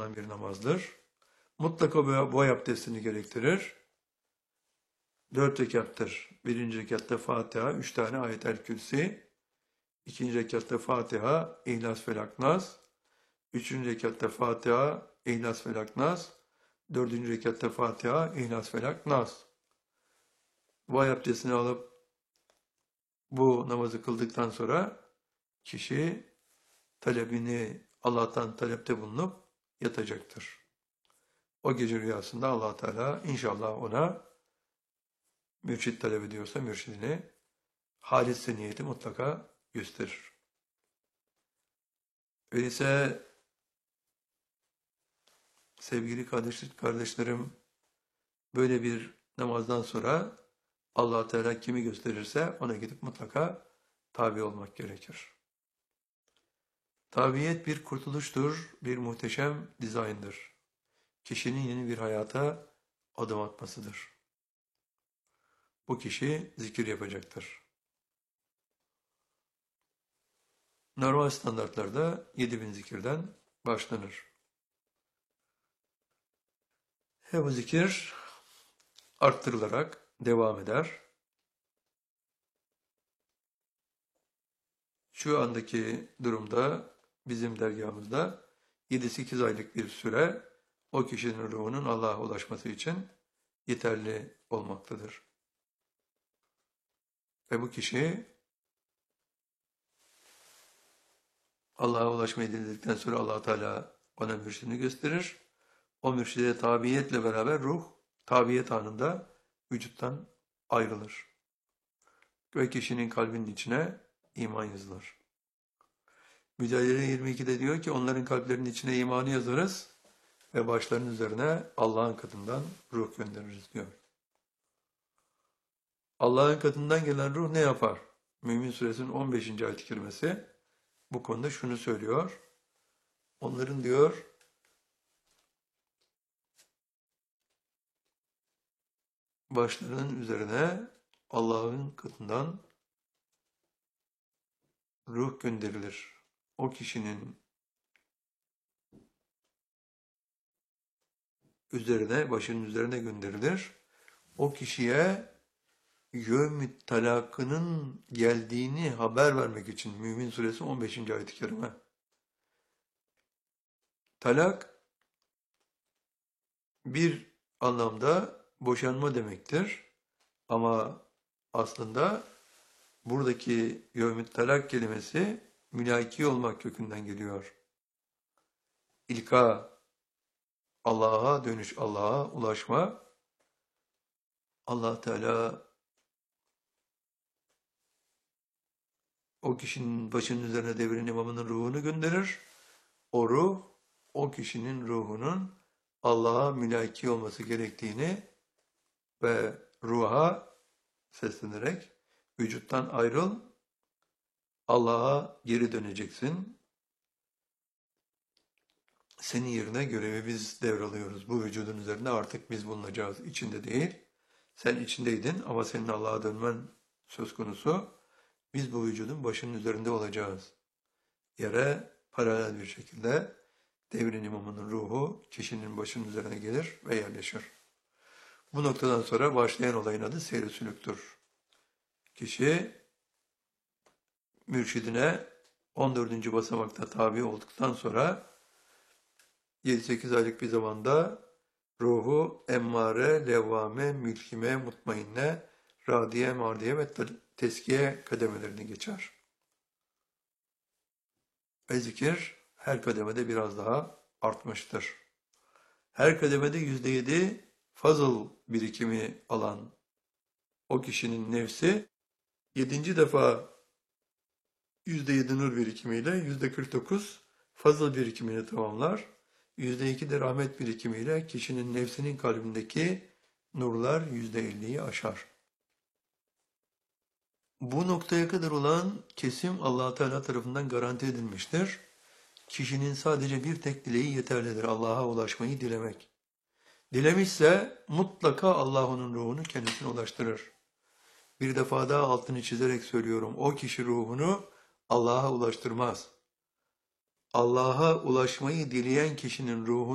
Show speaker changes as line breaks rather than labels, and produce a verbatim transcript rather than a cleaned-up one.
kılınan bir namazdır. Mutlaka boy abdestini gerektirir. Dört rekattır. Birinci rekatta Fatiha, üç tane ayet-el kürsi. İkinci rekatta Fatiha, İhlas, Felak, Nas. Üçüncü rekatta Fatiha, İhlas, Felak, Nas. Dördüncü rekatta Fatiha, İhlas, Felak, Nas. Boy abdestini alıp bu namazı kıldıktan sonra kişi talebini Allah'tan talepte bulunup yatacaktır. O gece rüyasında Allah Teala inşallah ona mürşit talep ediyorsa mürşidini halis niyeti mutlaka gösterir. Öyleyse sevgili kardeşlerim, böyle bir namazdan sonra Allah Teala kimi gösterirse ona gidip mutlaka tabi olmak gerekir. Tabiyet bir kurtuluştur, bir muhteşem dizayndır. Kişinin yeni bir hayata adım atmasıdır. Bu kişi zikir yapacaktır. Normal standartlarda yedi bin zikirden başlanır. Ve bu zikir arttırılarak devam eder. Şu andaki durumda bizim dergahımızda yedi sekiz aylık bir süre o kişinin ruhunun Allah'a ulaşması için yeterli olmaktadır. Ve bu kişi Allah'a ulaşmayı diledikten sonra Allah Teala ona mürşidini gösterir. O mürşide tabiyetle beraber ruh tabiyet anında vücuttan ayrılır. Ve kişinin kalbinin içine iman yazılır. Mücadele yirmi ikide diyor ki onların kalplerinin içine imanı yazarız ve başlarının üzerine Allah'ın katından ruh göndeririz diyor. Allah'ın katından gelen ruh ne yapar? Mümin Suresinin on beşinci ayet-i kerimesi bu konuda şunu söylüyor. Onların diyor başlarının üzerine Allah'ın katından ruh gönderilir. O kişinin üzerine, başının üzerine gönderilir. O kişiye yevm-i talakının geldiğini haber vermek için Mümin Suresi on beşinci ayet-i kerime. Talak bir anlamda boşanma demektir. Ama aslında buradaki yevm-i talak kelimesi mülaki olmak kökünden geliyor. İlka, Allah'a dönüş, Allah'a ulaşma. Allah Teala o kişinin başının üzerine devrin imamının ruhunu gönderir. O ruh, o kişinin ruhunun Allah'a mülaki olması gerektiğini ve ruha seslenerek vücuttan ayrıl, Allah'a geri döneceksin. Senin yerine görevi biz devralıyoruz. Bu vücudun üzerinde artık biz bulunacağız. İçinde değil. Sen içindeydin ama senin Allah'a dönmen söz konusu. Biz bu vücudun başının üzerinde olacağız. Yere paralel bir şekilde devrin imamının ruhu kişinin başının üzerine gelir ve yerleşir. Bu noktadan sonra başlayan olayın adı seyr-i sülüktür. Kişi mürşidine on dördüncü basamakta tabi olduktan sonra yedi sekiz aylık bir zamanda ruhu emmare, levvame, mülkime, mutmainne, radiye, mardiye ve teskiye kademelerini geçer. Ve zikir her kademede biraz daha artmıştır. Her kademede yüzde yedi fazıl birikimi alan o kişinin nefsi yedinci defa yüzde yedi nur birikimiyle yüzde kırk dokuz fazıl birikimini tamamlar. yüzde iki de rahmet birikimiyle kişinin nefsinin kalbindeki nurlar yüzde elliyi aşar. Bu noktaya kadar olan kesim Allah Teala tarafından garanti edilmiştir. Kişinin sadece bir tek dileği yeterlidir. Allah'a ulaşmayı dilemek. Dilemişse mutlaka Allah onun ruhunu kendisine ulaştırır. Bir defa daha altını çizerek söylüyorum. O kişi ruhunu Allah'a ulaştırmaz. Allah'a ulaşmayı dileyen kişinin ruhunu